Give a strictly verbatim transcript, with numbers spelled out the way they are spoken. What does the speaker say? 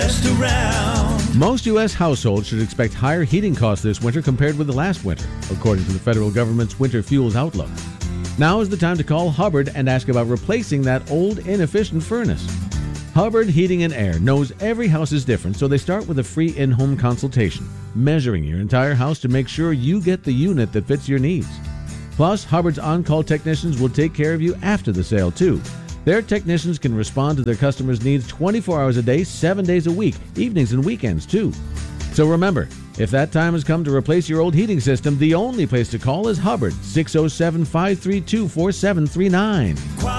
best around. Most U S households should expect higher heating costs this winter compared with the last winter, according to the federal government's Winter Fuels Outlook. Now is the time to call Hubbard and ask about replacing that old, inefficient furnace. Hubbard Heating and Air knows every house is different, so they start with a free in-home consultation, measuring your entire house to make sure you get the unit that fits your needs. Plus, Hubbard's on-call technicians will take care of you after the sale, too. Their technicians can respond to their customers' needs twenty-four hours a day, seven days a week, evenings and weekends, too. So remember, if that time has come to replace your old heating system, the only place to call is Hubbard, six oh seven, five three two, four seven three nine.